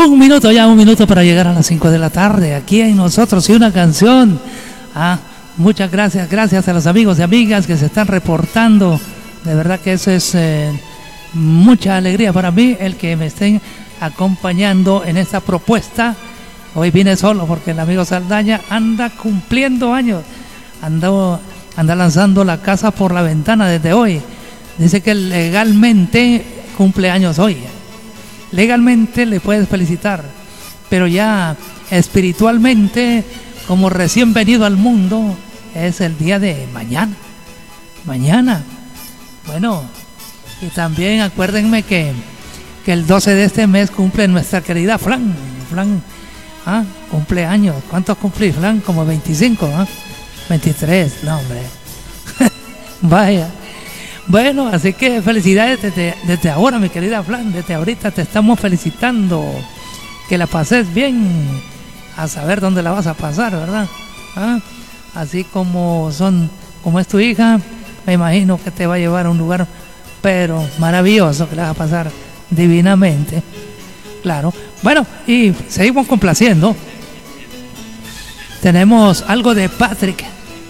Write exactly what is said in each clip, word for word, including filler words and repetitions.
Un minuto ya, un minuto para llegar a las cinco de la tarde. Aquí hay nosotros y una canción. Ah, muchas gracias, gracias a los amigos y amigas que se están reportando. De verdad que eso es eh, mucha alegría para mí, el que me estén acompañando en esta propuesta. Hoy vine solo porque el amigo Saldaña anda cumpliendo años. Anda, anda lanzando la casa por la ventana desde hoy. Dice que legalmente cumple años hoy. Legalmente le puedes felicitar, pero ya espiritualmente, como recién venido al mundo, es el día de mañana. Mañana. Bueno, y también acuérdenme que, que el doce de este mes cumple nuestra querida Flan. Flan, ¿ah? Cumple años. ¿Cuántos cumplí, Flan? Como veinticinco, ¿ah? veintitrés, no, hombre. Vaya. Bueno, así que felicidades desde, desde ahora, mi querida Flan, desde ahorita te estamos felicitando, que la pases bien, a saber dónde la vas a pasar, ¿verdad? ¿Ah? Así como son, como es tu hija, me imagino que te va a llevar a un lugar, pero maravilloso, que la vas a pasar divinamente, claro. Bueno, y seguimos complaciendo. Tenemos algo de Patrick.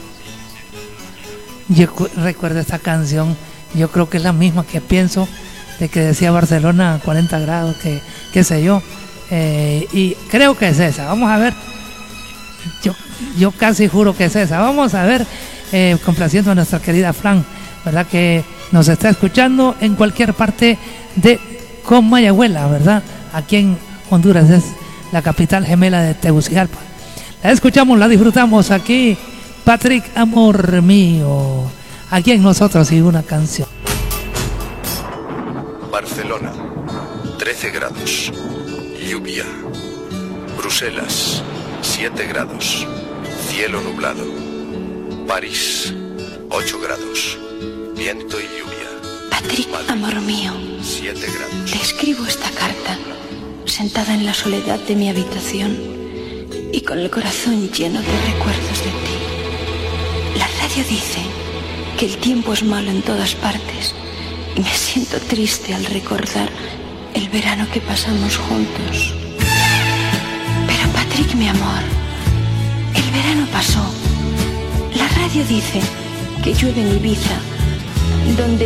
Yo recuerdo esta canción, yo creo que es la misma que pienso, de que decía Barcelona cuarenta grados, que qué sé yo, eh, y creo que es esa. Vamos a ver, yo, yo casi juro que es esa. Vamos a ver, eh, complaciendo a nuestra querida Flan, ¿verdad? Que nos está escuchando en cualquier parte de Comayagüela, ¿verdad? Aquí en Honduras, es la capital gemela de Tegucigalpa. La escuchamos, la disfrutamos aquí. Patrick, amor mío, aquí en nosotros y una canción. Barcelona, trece grados, lluvia. Bruselas, siete grados, cielo nublado. París, ocho grados, viento y lluvia. Patrick, Madrid, amor mío, siete grados. te escribo esta carta, sentada en la soledad de mi habitación y con el corazón lleno de recuerdos de ti. La radio dice que el tiempo es malo en todas partes y me siento triste al recordar el verano que pasamos juntos. Pero Patrick, mi amor, el verano pasó. La radio dice que llueve en Ibiza, donde